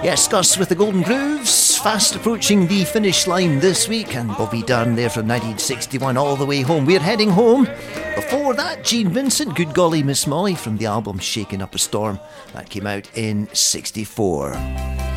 Yes, Gus with the Golden Grooves, fast approaching the finish line this week, and Bobby Darin there from 1961 all the way home. We're heading home. Before that, Gene Vincent, Good Golly Miss Molly, from the album Shaking Up a Storm. That came out in 64.